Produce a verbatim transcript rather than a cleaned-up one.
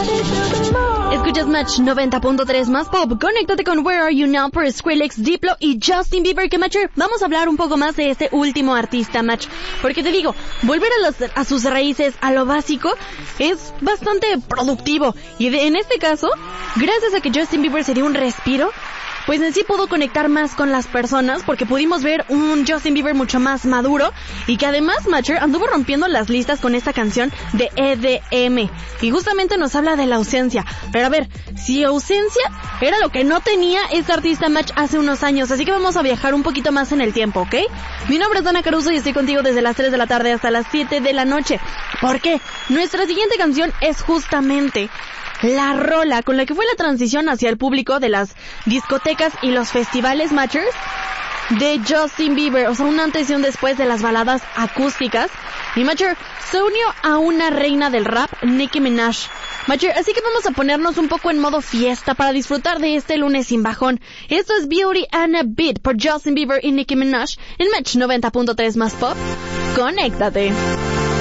Escuchas Match noventa punto tres más pop. Conéctate con Where Are You Now por Skrillex, Diplo y Justin Bieber. Que Matcher, vamos a hablar un poco más de este último artista, Match. Porque te digo, volver a, los, a sus raíces, a lo básico, es bastante productivo. Y de, en este caso, gracias a que Justin Bieber se dio un respiro, pues en sí pudo conectar más con las personas, porque pudimos ver un Justin Bieber mucho más maduro, y que además Matcher anduvo rompiendo las listas con esta canción de E D M, y justamente nos habla de la ausencia. Pero a ver, si ausencia era lo que no tenía este artista Match hace unos años, así que vamos a viajar un poquito más en el tiempo, ¿ok? Mi nombre es Dana Caruso y estoy contigo desde las tres de la tarde hasta las siete de la noche. ¿Por qué? Nuestra siguiente canción es justamente la rola con la que fue la transición hacia el público de las discotecas y los festivales, Matchers, de Justin Bieber. O sea, un antes y un después de las baladas acústicas. Y Matcher se unió a una reina del rap, Nicki Minaj. Matcher, así que vamos a ponernos un poco en modo fiesta para disfrutar de este lunes sin bajón. Esto es Beauty and a Beat por Justin Bieber y Nicki Minaj en Match noventa punto tres más pop. Conéctate.